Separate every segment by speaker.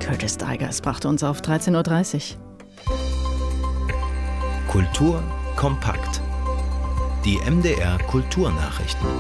Speaker 1: Curtis Digers brachte uns auf 13.30 Uhr.
Speaker 2: Kultur kompakt. Die MDR Kulturnachrichten.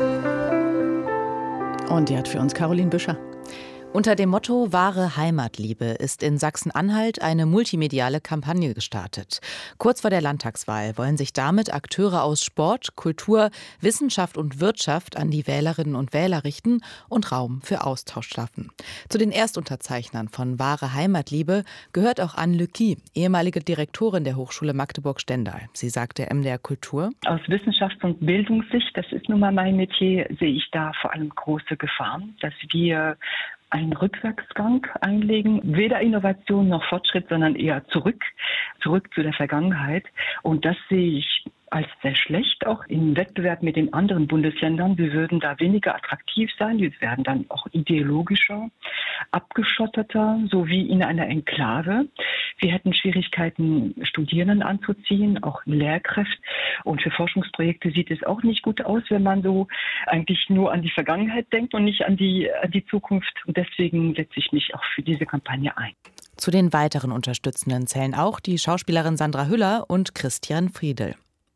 Speaker 1: Und die hat für uns Caroline Büscher.
Speaker 3: Unter dem Motto »Wahre Heimatliebe« ist in Sachsen-Anhalt eine multimediale Kampagne gestartet. Kurz vor der Landtagswahl wollen sich damit Akteure aus Sport, Kultur, Wissenschaft und Wirtschaft an die Wählerinnen und Wähler richten und Raum für Austausch schaffen. Zu den Erstunterzeichnern von »Wahre Heimatliebe« gehört auch Anne Lecky, ehemalige Direktorin der Hochschule Magdeburg-Stendal. Sie sagt der MDR Kultur:
Speaker 4: Aus Wissenschafts- und Bildungssicht, das ist nun mal mein Metier, sehe ich da vor allem große Gefahren, dass wir einen Rückwärtsgang einlegen. Weder Innovation noch Fortschritt, sondern eher zurück zu der Vergangenheit. Und das sehe ich als sehr schlecht, auch im Wettbewerb mit den anderen Bundesländern. Wir würden da weniger attraktiv sein. Wir werden dann auch ideologischer, abgeschotteter, so wie in einer Enklave. Wir hätten Schwierigkeiten, Studierenden anzuziehen, auch Lehrkräfte. Und für Forschungsprojekte sieht es auch nicht gut aus, wenn man so eigentlich nur an die Vergangenheit denkt und nicht an die Zukunft. Und deswegen setze ich mich auch für diese Kampagne ein.
Speaker 3: Zu den weiteren Unterstützenden zählen auch die Schauspielerin Sandra Hüller und Christian Friedel.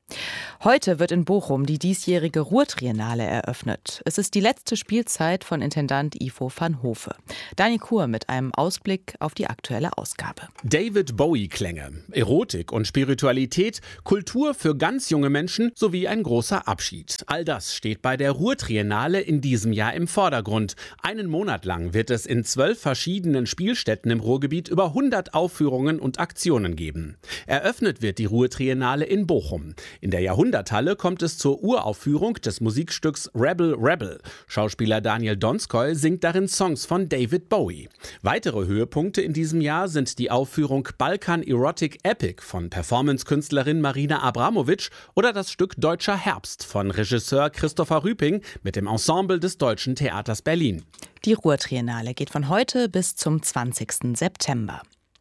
Speaker 3: Heute wird in Bochum die diesjährige Ruhrtriennale eröffnet. Es ist die letzte Spielzeit von Intendant Ivo van Hofe. Dani Kur mit einem Ausblick auf die aktuelle Ausgabe.
Speaker 5: David Bowie-Klänge, Erotik und Spiritualität, Kultur für ganz junge Menschen sowie ein großer Abschied. All das steht bei der Ruhrtriennale in diesem Jahr im Vordergrund. Einen Monat lang wird es in 12 verschiedenen Spielstätten im Ruhrgebiet über 100 Aufführungen und Aktionen geben. Eröffnet wird die Ruhrtriennale in Bochum. In der Jahrhunderthalle kommt es zur Uraufführung des Musikstücks Rebel Rebel. Schauspieler Daniel Donskoy singt darin Songs von David Bowie. Weitere Höhepunkte in diesem Jahr sind die Aufführung Balkan Erotic Epic von Performance-Künstlerin Marina Abramovic oder das Stück Deutscher Herbst von Regisseur Christopher Rüping mit dem Ensemble des Deutschen Theaters Berlin.
Speaker 3: Die Ruhrtriennale geht von heute bis zum 20. September.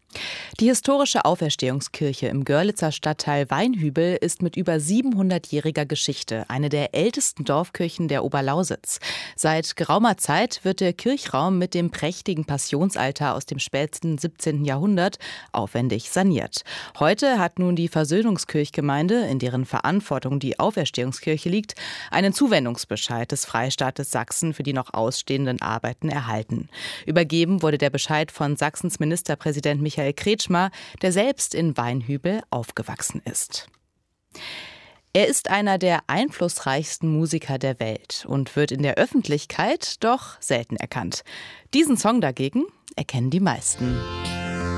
Speaker 3: Die historische Auferstehungskirche im Görlitzer Stadtteil Weinhübel ist mit über 700-jähriger Geschichte eine der ältesten Dorfkirchen der Oberlausitz. Seit geraumer Zeit wird der Kirchraum mit dem prächtigen Passionsaltar aus dem späten 17. Jahrhundert aufwendig saniert. Heute hat nun die Versöhnungskirchgemeinde, in deren Verantwortung die Auferstehungskirche liegt, einen Zuwendungsbescheid des Freistaates Sachsen für die noch ausstehenden Arbeiten erhalten. Übergeben wurde der Bescheid von Sachsens Ministerpräsident Michael Kretschmer, der selbst in Weinhübel aufgewachsen ist. Er ist einer der einflussreichsten Musiker der Welt und wird in der Öffentlichkeit doch selten erkannt. Diesen Song dagegen erkennen die meisten.